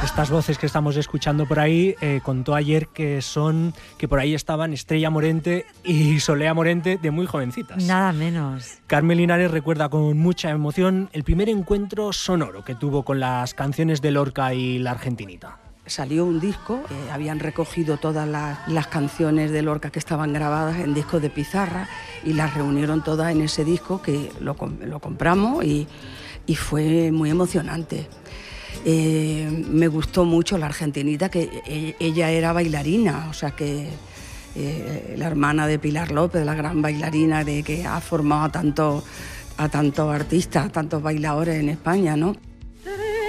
Estas voces que estamos escuchando por ahí, contó ayer que por ahí estaban Estrella Morente y Solea Morente de muy jovencitas. Nada menos. Carmen Linares recuerda con mucha emoción el primer encuentro sonoro que tuvo con las canciones de Lorca y la Argentinita. Salió un disco, habían recogido todas las canciones de Lorca que estaban grabadas en discos de pizarra y las reunieron todas en ese disco, que lo compramos y fue muy emocionante. Me gustó mucho la Argentinita, que ella era bailarina, o sea que la hermana de Pilar López, la gran bailarina que ha formado a tantos artistas, a tantos bailadores en España, ¿no?